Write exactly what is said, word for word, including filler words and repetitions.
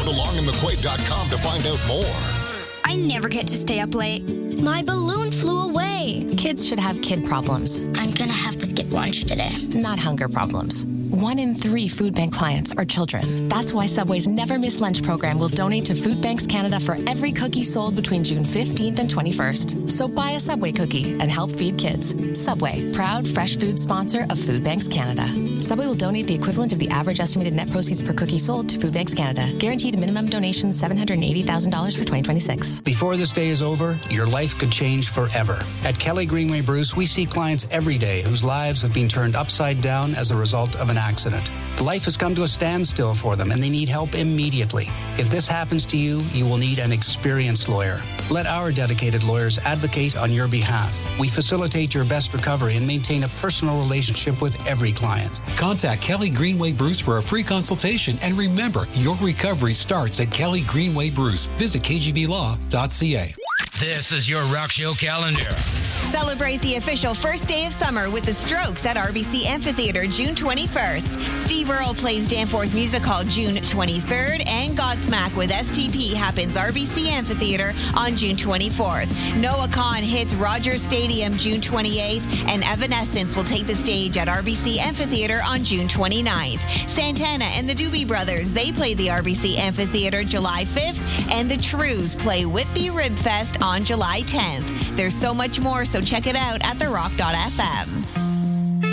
Go to long and mcquaid dot com to find out more. I never get to stay up late. My balloon flew away. Kids should have kid problems. I'm gonna have to skip lunch today. Not hunger problems. One in three food bank clients are children. That's why Subway's Never Miss Lunch program will donate to Food Banks Canada for every cookie sold between June fifteenth and twenty-first. So buy a Subway cookie and help feed kids. Subway, proud fresh food sponsor of Food Banks Canada. Subway will donate the equivalent of the average estimated net proceeds per cookie sold to Food Banks Canada. Guaranteed minimum donation seven hundred eighty thousand dollars for twenty twenty-six. Before this day is over, your life could change forever. At Kelly Greenway Bruce, we see clients every day whose lives have been turned upside down as a result of an accident. Life has come to a standstill for them and they need help immediately. If this happens to you, you will need an experienced lawyer. Let our dedicated lawyers advocate on your behalf. We facilitate your best recovery and maintain a personal relationship with every client. Contact Kelly Greenway Bruce for a free consultation, and remember, your recovery starts at Kelly Greenway Bruce. Visit k g b law dot c a. This is your Rock Show calendar. Celebrate the official first day of summer with the Strokes at R B C Amphitheatre June twenty-first. Steve Earle plays Danforth Music Hall June twenty-third, and Godsmack with S T P happens R B C Amphitheatre on June twenty-fourth. Noah Kahan hits Rogers Stadium June twenty-eighth, and Evanescence will take the stage at R B C Amphitheatre on June twenty-ninth. Santana and the Doobie Brothers, they play the R B C Amphitheatre July fifth, and the Trues play Whitby Rib Fest on July tenth. There's so much more, so check it out at the rock dot f m.